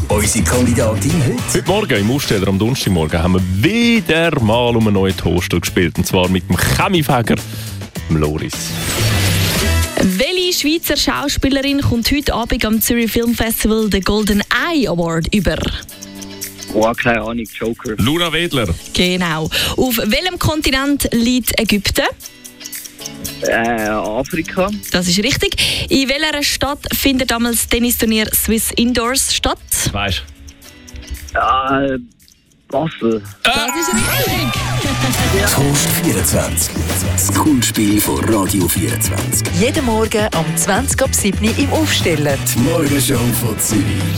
Unsere Kandidatin heute? Heute Morgen im Aufsteller am Donnerstagmorgen haben wir wieder mal um einen neuen Toaster gespielt. Und zwar mit dem Chemiefäger, dem Loris. Welche Schweizer Schauspielerin kommt heute Abend am Zürich Film Festival den Golden Eye Award über? Oh, keine Ahnung, Joker. Luna Wedler. Genau. Auf welchem Kontinent liegt Ägypten? Afrika. Das ist richtig. In welcher Stadt findet damals das Tennisturnier Swiss Indoors statt? Weißt Basel. Das ist richtig. Toast 24. Das Kunstspiel von Radio 24. Jeden Morgen um 20 ab 7 im Aufsteller. Die Morgenshow von Zürich.